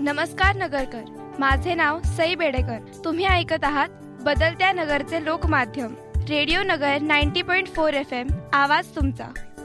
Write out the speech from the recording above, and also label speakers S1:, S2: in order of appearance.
S1: नमस्कार नगरकर, माझे नाव सई बेडेकर. तुम्ही ऐकत आहात बदलत्या नगरचे लोकमाध्यम रेडिओ नगर 90.4 FM. आवाज तुमचा.